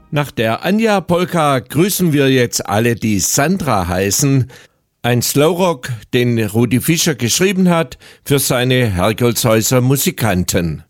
Nach der Anja-Polka grüßen wir jetzt alle, die Sandra heißen. Ein Slowrock, den Rudi Fischer geschrieben hat für seine Hergolshäuser Musikanten.